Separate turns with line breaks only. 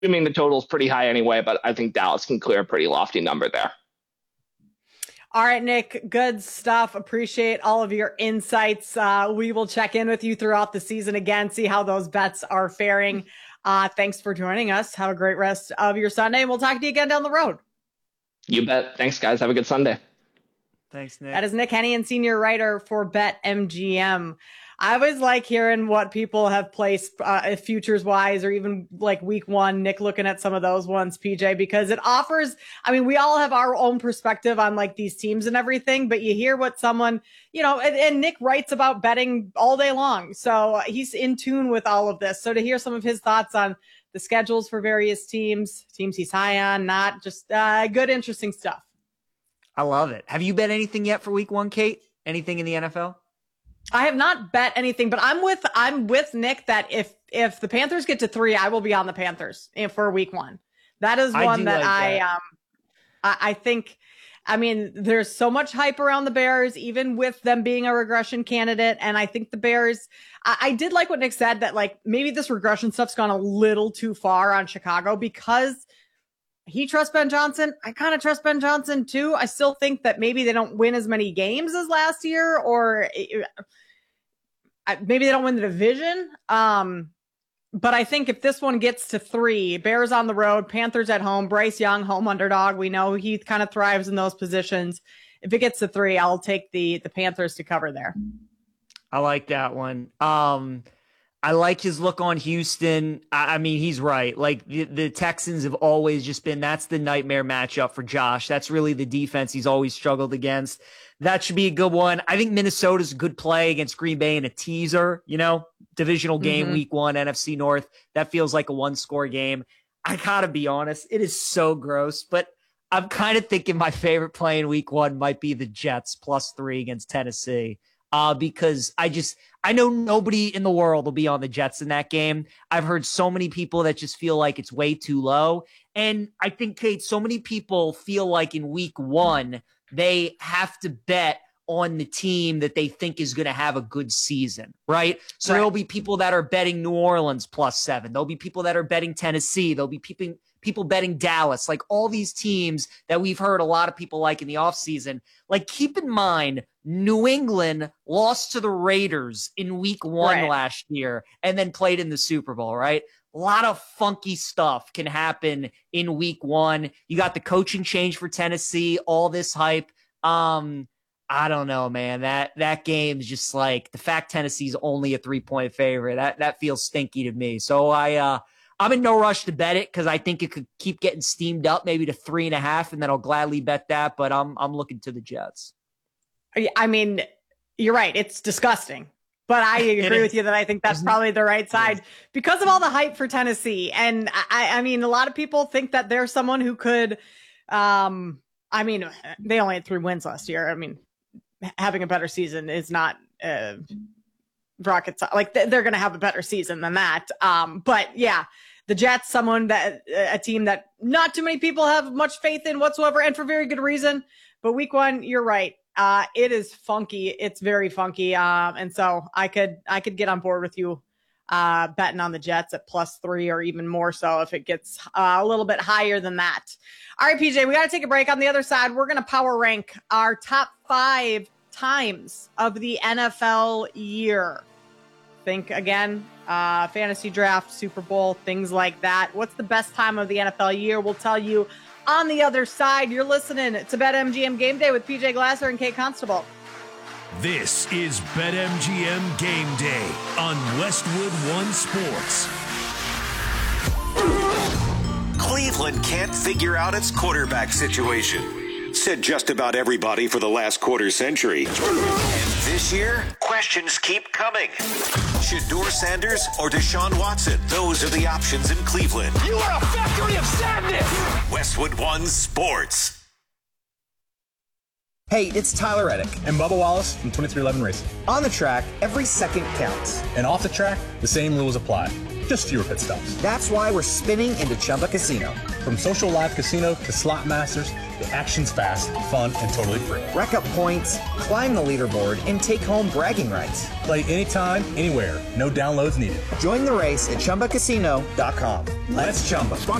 assuming the total's pretty high anyway, but I think Dallas can clear a pretty lofty number there.
All right, Nick, good stuff. Appreciate all of your insights. We will check in with you throughout the season again, see how those bets are faring. Thanks for joining us. Have a great rest of your Sunday, and we'll talk to you again down the road.
You bet. Thanks, guys. Have a good Sunday.
Thanks, Nick.
That is Nick Hennigan, senior writer for BetMGM. I always like hearing what people have placed futures wise, or even like week one, Nick looking at some of those ones, PJ, because it offers, I mean, we all have our own perspective on like these teams and everything, but you hear what someone, and Nick writes about betting all day long. So he's in tune with all of this. So to hear some of his thoughts on the schedules for various teams he's high on, not just good, interesting stuff.
I love it. Have you bet anything yet for week one, Kate? Anything in the NFL?
I have not bet anything, but I'm with Nick that if the Panthers get to 3, I will be on the Panthers for week one. That is one that I think, I mean, there's so much hype around the Bears, even with them being a regression candidate. And I think the Bears, I did like what Nick said, that like maybe this regression stuff's gone a little too far on Chicago, because he trusts Ben Johnson. I kind of trust Ben Johnson too. I still think that maybe they don't win as many games as last year, or maybe they don't win the division. But I think if this one gets to 3, Bears on the road, Panthers at home, Bryce Young, home underdog. We know he kind of thrives in those positions. If it gets to 3, I'll take the Panthers to cover there.
I like that one. I like his look on Houston. I mean, he's right. Like the Texans have always just been, that's the nightmare matchup for Josh. That's really the defense he's always struggled against. That should be a good one. I think Minnesota's a good play against Green Bay in a teaser, divisional game, week one, NFC North. That feels like a 1-score game. I gotta be honest, it is so gross, but I'm kind of thinking my favorite play in week one might be the Jets +3 against Tennessee. Because I know nobody in the world will be on the Jets in that game. I've heard so many people that just feel like it's way too low. And I think, Kate, so many people feel like in week one, they have to bet on the team that they think is going to have a good season, right? So There'll be people that are betting New Orleans +7. There'll be people that are betting Tennessee. There'll be people betting Dallas, like all these teams that we've heard a lot of people like in the offseason. Like, keep in mind, New England lost to the Raiders in week one last year and then played in the Super Bowl, right? A lot of funky stuff can happen in week one. You got the coaching change for Tennessee, all this hype. I don't know, man. That game's just like, the fact Tennessee's only a 3-point favorite, that feels stinky to me. So I'm in no rush to bet it, because I think it could keep getting steamed up maybe to 3.5, and then I'll gladly bet that. But I'm looking to the Jets. I
mean, you're right. It's disgusting. But I agree with you that I think that's probably the right side because of all the hype for Tennessee. And I mean, a lot of people think that there's someone who could, I mean, they only had 3 wins last year. I mean, having a better season is not rocket science. Like, they're going to have a better season than that. But yeah, the Jets, a team that not too many people have much faith in whatsoever, and for very good reason. But week one, you're right. It is funky. It's very funky. And so I could get on board with you, betting on the Jets at +3, or even more so if it gets a little bit higher than that. All right, PJ, we got to take a break. On the other side, we're going to power rank our top 5 times of the NFL year. Think again, fantasy draft, Super Bowl, things like that. What's the best time of the NFL year? We'll tell you on the other side. You're listening to BetMGM Game Day with PJ Glasser and Kate Constable.
This is BetMGM Game Day on Westwood One Sports.
Cleveland can't figure out its quarterback situation, said just about everybody for the last quarter-century. And this year, questions keep coming. Shedeur Sanders or Deshaun Watson? Those are the options in Cleveland.
You are a factory of sadness!
Westwood One Sports.
Hey, it's Tyler Reddick
and Bubba Wallace from 2311 Racing.
On the track, every second counts.
And off the track, the same rules apply. Just fewer pit stops.
That's why we're spinning into Chumba Casino.
From social live casino to slot masters, The action's fast, fun, and totally free.
Rack up points, climb the leaderboard, and take home bragging rights.
Play anytime, anywhere. No downloads needed.
Join the race at ChumbaCasino.com. Let's Chumba.